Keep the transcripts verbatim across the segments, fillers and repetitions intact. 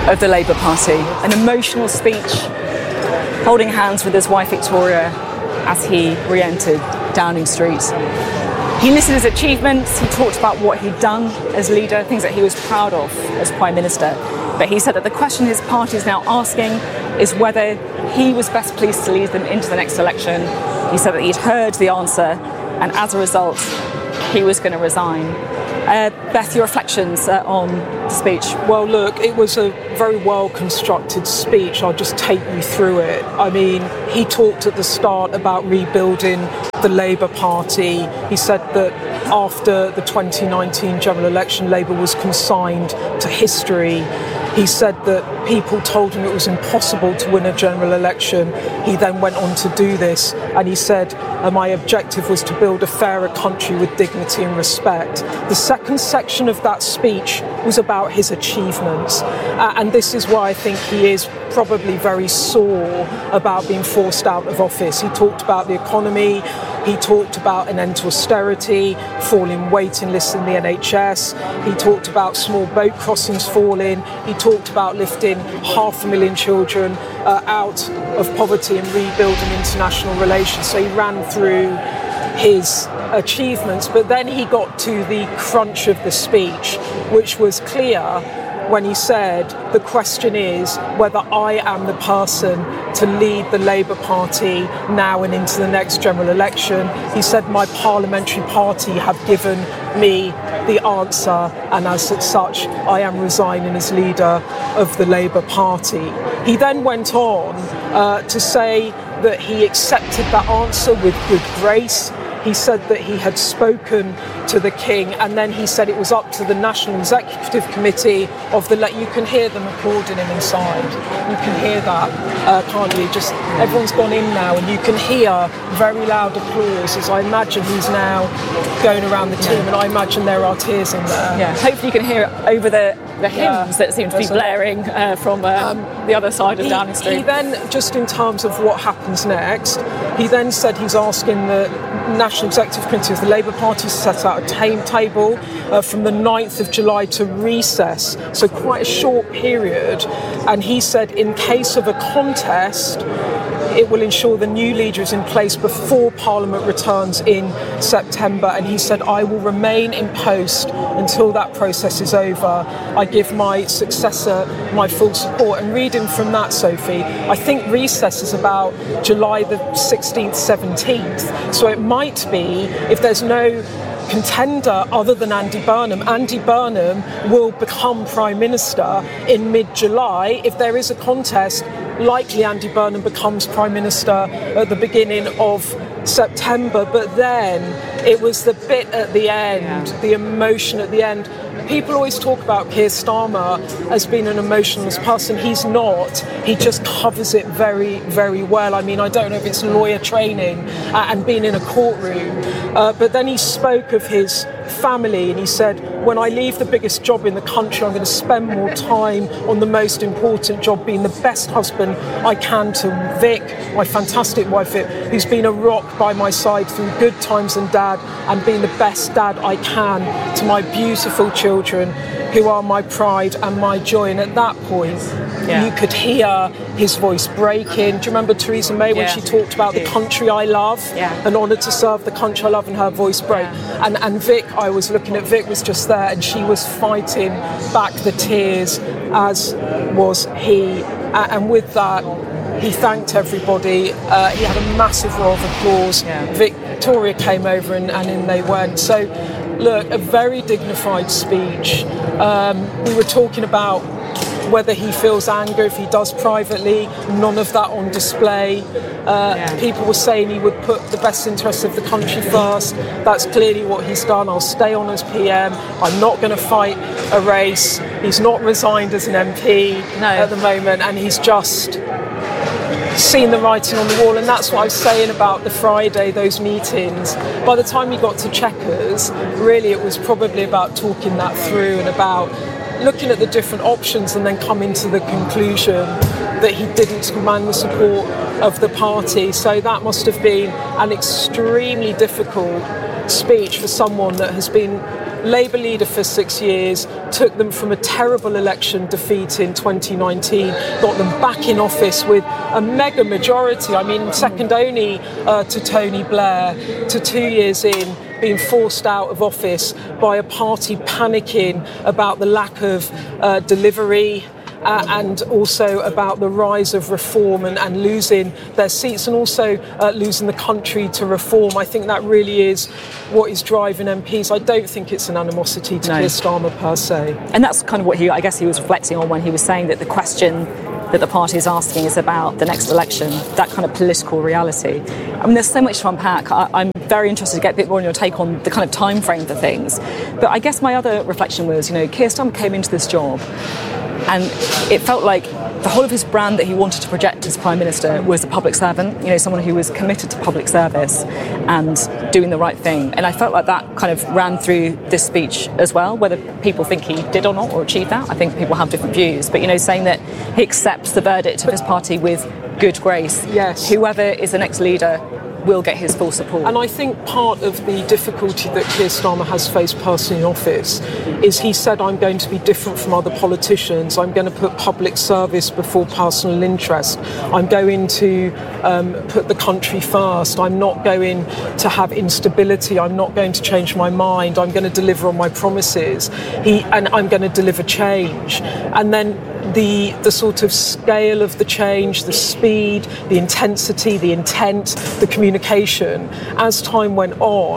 of the Labour Party. An emotional speech, holding hands with his wife Victoria as he re-entered Downing Street. He listed his achievements, he talked about what he'd done as leader, things that he was proud of as Prime Minister. But he said that the question his party is now asking is whether he was best pleased to lead them into the next election. He said that he'd heard the answer, and as a result, he was going to resign. Uh, Beth, your reflections uh, on the speech? Well, look, it was a very well-constructed speech. I'll just take you through it. I mean, he talked at the start about rebuilding the Labour Party. He said that after the twenty nineteen general election, Labour was consigned to history. He said that people told him it was impossible to win a general election. He then went on to do this, and he said, uh, my objective was to build a fairer country with dignity and respect. The second section of that speech was about his achievements, uh, and this is why I think he is probably very sore about being forced out of office. He talked about the economy, he talked about an end to austerity, falling waiting lists in the N H S, he talked about small boat crossings falling, he talked about lifting half a million children uh, out of poverty and rebuilding international relations. So he ran through his achievements, but then he got to the crunch of the speech, which was clear when he said, the question is whether I am the person to lead the Labour Party now and into the next general election. He said, my parliamentary party have given me the answer, and as such, I am resigning as leader of the Labour Party. He then went on uh, to say that he accepted that answer with good grace. He said that he had spoken to the King, and then he said it was up to the National Executive Committee of the... You can hear them applauding him inside. You can hear that, uh, can't you? Just everyone's gone in now, and you can hear very loud applause as I imagine he's now going around the team, and I imagine there are tears in there. Yeah, hopefully you can hear it over the, the hymns yeah. that seem to be blaring uh, from uh, um, the other side of he, Downing Street. He then, just in terms of what happens next, he then said he's asking the National Executive Committee of the Labour Party to set out a timetable uh, from the ninth of July to recess, so quite a short period. And he said in case of a contest, it will ensure the new leader is in place before Parliament returns in September. And he said, I will remain in post until that process is over. I give my successor my full support. And reading from that, Sophie, I think recess is about July the sixteenth, seventeenth. So it might be, if there's no contender other than Andy Burnham, Andy Burnham will become Prime Minister in mid-July. If there is a contest, likely Andy Burnham becomes Prime Minister at the beginning of September. But then it was the bit at the end, yeah. the emotion at the end. People always talk about Keir Starmer as being an emotionless person. He's not. He just covers it very, very well. I mean, I don't know if it's lawyer training uh, and being in a courtroom, uh, but then he spoke of his family, and he said, when I leave the biggest job in the country, I'm going to spend more time on the most important job, being the best husband I can to Vic, my fantastic wife Vic, who's been a rock by my side through good times and dad, and being the best dad I can to my beautiful children who are my pride and my joy. And at that point, yeah. you could hear his voice breaking. Do you remember Theresa May when yeah. she talked about the country I love, yeah. an honour to serve the country I love, and her voice broke. Yeah. And, and Vic, I was looking at Vic, was just there, and she was fighting back the tears, as was he. Uh, and with that, he thanked everybody. Uh, he had a massive roar of applause. Yeah. Victoria came over, and, and in they went. So, look, a very dignified speech. Um, we were talking about whether he feels anger, if he does privately, none of that on display. Uh, yeah. People were saying he would put the best interests of the country first. That's clearly what he's done. I'll stay on as P M. I'm not going to fight a race. He's not resigned as an M P no. at the moment, and he's just seen the writing on the wall. And that's what I was saying about the Friday, those meetings. By the time he got to Chequers, really it was probably about talking that through and about looking at the different options, and then coming to the conclusion that he didn't command the support of the party. So that must have been an extremely difficult speech for someone that has been Labour leader for six years, took them from a terrible election defeat in twenty nineteen, got them back in office with a mega majority. I mean, second only uh, to Tony Blair, to two years in, being forced out of office by a party panicking about the lack of uh, delivery, Uh, and also about the rise of reform and, and losing their seats, and also uh, losing the country to reform. I think that really is what is driving M Ps. I don't think it's an animosity to No. Keir Starmer per se. And that's kind of what he, I guess he was reflecting on when he was saying that the question that the party is asking is about the next election, that kind of political reality. I mean, there's so much to unpack. I, I'm very interested to get a bit more on your take on the kind of time frame for things. But I guess my other reflection was, you know, Keir Starmer came into this job and it felt like the whole of his brand that he wanted to project as Prime Minister was a public servant, you know, someone who was committed to public service and doing the right thing. And I felt like that kind of ran through this speech as well, whether people think he did or not or achieved that. I think people have different views. But, you know, saying that he accepts the verdict of his party with good grace. Yes. Whoever is the next leader will get his full support. And I think part of the difficulty that Keir Starmer has faced personally in office is he said, I'm going to be different from other politicians. I'm going to put public service before personal interest. I'm going to um, put the country first. I'm not going to have instability. I'm not going to change my mind. I'm going to deliver on my promises. He and I'm going to deliver change. And then the the sort of scale of the change, the speed, the intensity, the intent, the communication, as time went on,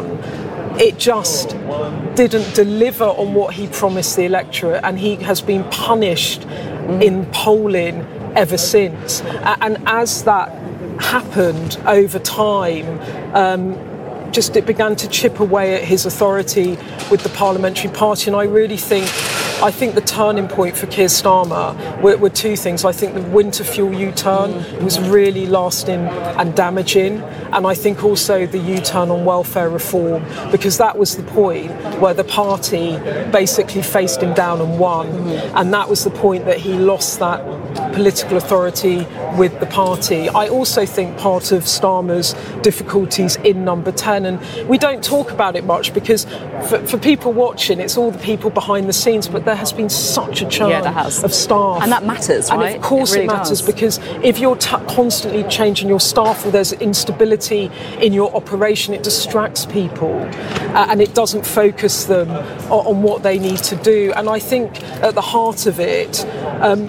it just didn't deliver on what he promised the electorate, and he has been punished mm. in polling ever since. And as that happened over time, um, just it began to chip away at his authority with the parliamentary party. And I really think I think the turning point for Keir Starmer were, were two things. I think the winter fuel U-turn mm. was really lasting and damaging, and I think also the U-turn on welfare reform, because that was the point where the party basically faced him down and won, mm. and that was the point that he lost that political authority with the party. I also think part of Starmer's difficulties in Number ten, and we don't talk about it much because for, for people watching, it's all the people behind the scenes, but there has been such a churn yeah, of staff. And that matters, right? And of course it, really it matters, does. Because if you're t- constantly changing your staff or there's instability in your operation, it distracts people uh, and it doesn't focus them on, on what they need to do. And I think at the heart of it, um,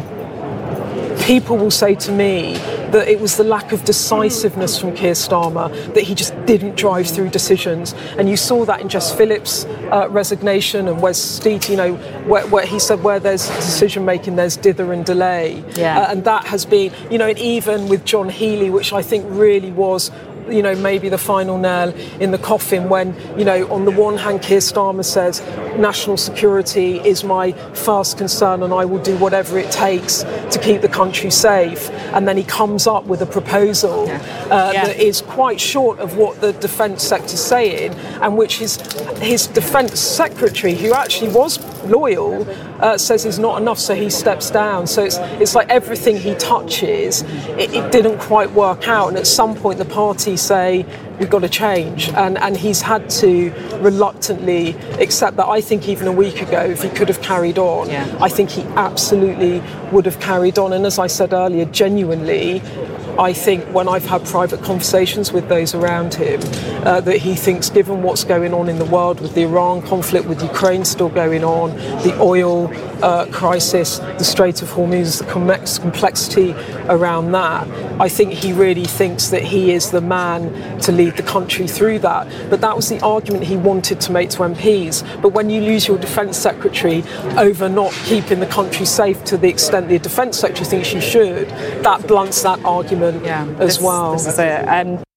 people will say to me that it was the lack of decisiveness from Keir Starmer, that he just didn't drive through decisions. And you saw that in Jess Phillips' uh, resignation and Wes Streeting, you know, where, where he said where there's decision making, there's dither and delay. Yeah. Uh, and that has been, you know, and even with John Healey, which I think really was, you know, maybe the final nail in the coffin when, you know, on the one hand, Keir Starmer says national security is my first concern and I will do whatever it takes to keep the country safe. And then he comes up with a proposal yeah. Uh, yeah. that is quite short of what the defence sector's saying, and which his, his defence secretary, who actually was loyal, uh, says is not enough, so he steps down. So it's it's like everything he touches, it, it didn't quite work out, and at some point the party say we've got to change, and and he's had to reluctantly accept that. I think even a week ago, if he could have carried on, yeah. I think he absolutely would have carried on. And as I said earlier, genuinely, I think when I've had private conversations with those around him, uh, that he thinks, given what's going on in the world with the Iran conflict, with Ukraine still going on, the oil uh, crisis, the Strait of Hormuz, the complex, complexity around that, I think he really thinks that he is the man to lead the country through that. But that was the argument he wanted to make to M Ps. But when you lose your defence secretary over not keeping the country safe to the extent the defence secretary thinks you should, that blunts that argument yeah, as this, well. This is it. Um,